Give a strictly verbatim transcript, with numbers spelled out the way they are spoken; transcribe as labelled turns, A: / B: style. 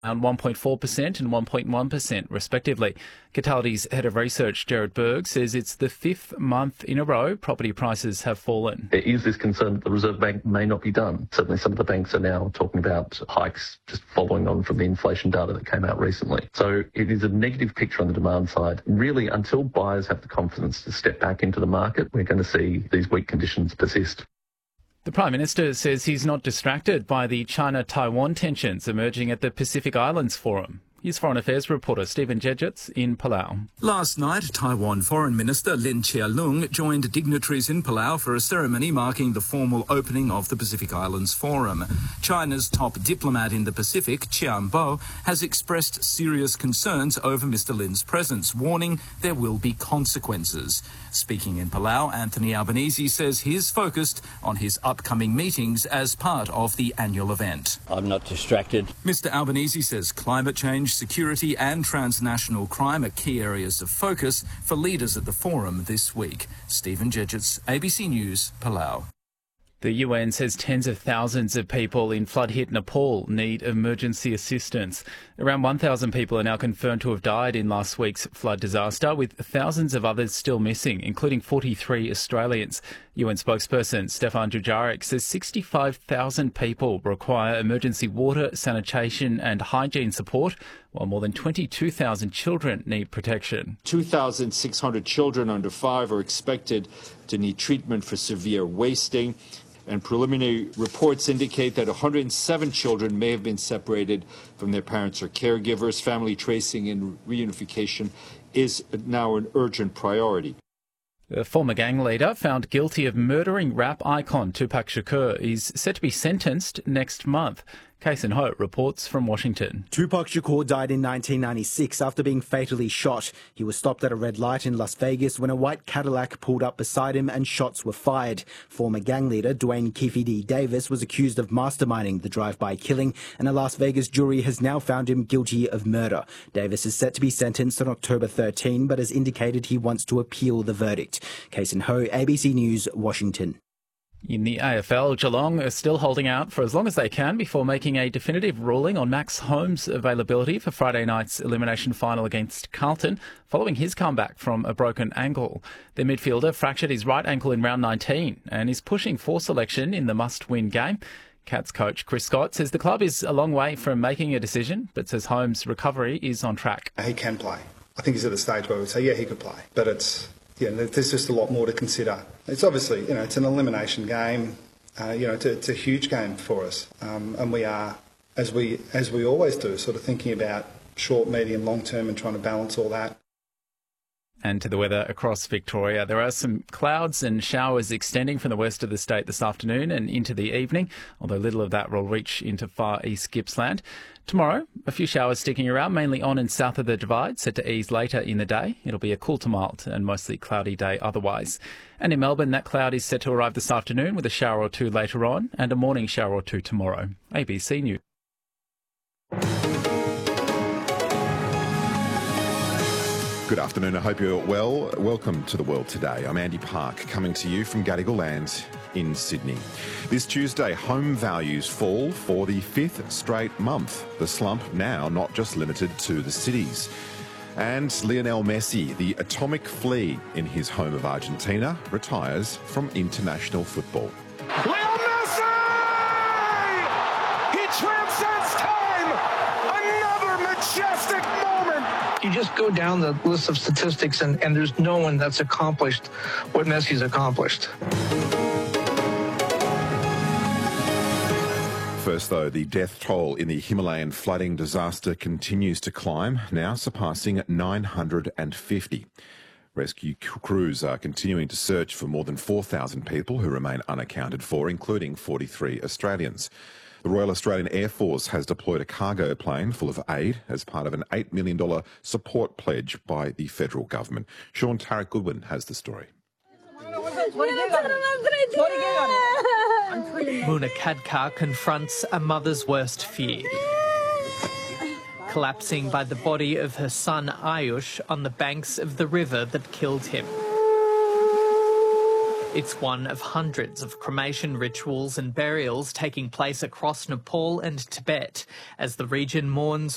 A: around one point four percent and one point one percent respectively. Catality's head of research, Gerard Berg, says it's the fifth month in a row property prices have fallen.
B: There is this concern that the Reserve Bank may not be done. Certainly some of the banks are now talking about hikes just following on from the inflation data that came out recently. So it is a negative picture on the demand side. Really, until buyers have the confidence to step back into the market, we're going to see these weak conditions persist.
A: The Prime Minister says he's not distracted by the China-Taiwan tensions emerging at the Pacific Islands Forum. Here's Foreign Affairs reporter Stephen Jedgetts in Palau.
C: Last night, Taiwan Foreign Minister Lin Chia-lung joined dignitaries in Palau for a ceremony marking the formal opening of the Pacific Islands Forum. China's top diplomat in the Pacific, Qian Bo, has expressed serious concerns over Mister Lin's presence, warning there will be consequences. Speaking in Palau, Anthony Albanese says he's focused on his upcoming meetings as part of the annual event.
D: I'm not distracted.
C: Mister Albanese says climate change, security and transnational crime are key areas of focus for leaders at the forum this week. Stephen Jedgetts, A B C News, Palau.
A: The U N says tens of thousands of people in flood-hit Nepal need emergency assistance. Around one thousand people are now confirmed to have died in last week's flood disaster, with thousands of others still missing, including forty-three Australians. U N spokesperson Stefan Dujarric says sixty-five thousand people require emergency water, sanitation and hygiene support, while more than twenty-two thousand children need protection.
E: two thousand six hundred children under five are expected to need treatment for severe wasting. And preliminary reports indicate that one hundred seven children may have been separated from their parents or caregivers. Family tracing and reunification is now an urgent priority.
A: The former gang leader found guilty of murdering rap icon Tupac Shakur is set to be sentenced next month. Kason Ho reports from Washington.
F: Tupac Shakur died in nineteen ninety-six after being fatally shot. He was stopped at a red light in Las Vegas when a white Cadillac pulled up beside him and shots were fired. Former gang leader Dwayne Keefe D. Davis was accused of masterminding the drive-by killing, and a Las Vegas jury has now found him guilty of murder. Davis is set to be sentenced on October thirteenth, but has indicated he wants to appeal the verdict. Kason Ho, A B C News, Washington.
A: In the A F L, Geelong are still holding out for as long as they can before making a definitive ruling on Max Holmes' availability for Friday night's elimination final against Carlton, following his comeback from a broken ankle. The midfielder fractured his right ankle in round nineteen and is pushing for selection in the must-win game. Cats coach Chris Scott says the club is a long way from making a decision, but says Holmes' recovery is on track.
G: He can play. I think he's at the stage where we say, yeah, he could play, but it's... Yeah, there's just a lot more to consider. It's obviously, you know, it's an elimination game. Uh, you know, it's a, it's a huge game for us, um, and we are, as we as we always do, sort of thinking about short, medium, long term, and trying to balance all that.
A: And to the weather across Victoria. There are some clouds and showers extending from the west of the state this afternoon and into the evening, although little of that will reach into far east Gippsland. Tomorrow, a few showers sticking around, mainly on and south of the Divide, set to ease later in the day. It'll be a cool to mild and mostly cloudy day otherwise. And in Melbourne, that cloud is set to arrive this afternoon with a shower or two later on and a morning shower or two tomorrow. A B C News.
H: Good afternoon, I hope you're well. Welcome to The World Today. I'm Andy Park, coming to you from Gadigal Land in Sydney. This Tuesday, home values fall for the fifth straight month. The slump now not just limited to the cities. And Lionel Messi, the atomic flea in his home of Argentina, retires from international football.
I: Lionel Messi! He transcends time! Another majestic moment! You just go down the list of statistics and, and there's no one that's accomplished what Messi's accomplished.
H: First, though, the death toll in the Himalayan flooding disaster continues to climb, now surpassing nine hundred fifty. Rescue crews are continuing to search for more than four thousand people who remain unaccounted for, including forty-three Australians. The Royal Australian Air Force has deployed a cargo plane full of aid as part of an eight million dollars support pledge by the federal government. Sean Tarek Goodwin has the story.
J: Muna Khadkar confronts a mother's worst fear. Collapsing by the body of her son Ayush on the banks of the river that killed him. It's one of hundreds of cremation rituals and burials taking place across Nepal and Tibet as the region mourns